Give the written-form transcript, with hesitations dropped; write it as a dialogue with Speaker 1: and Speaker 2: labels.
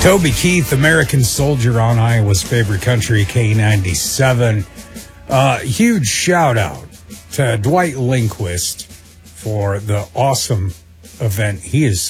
Speaker 1: Toby Keith, American Soldier on Iowa's favorite country, K97. Huge shout out to Dwight Lindquist for the awesome event he is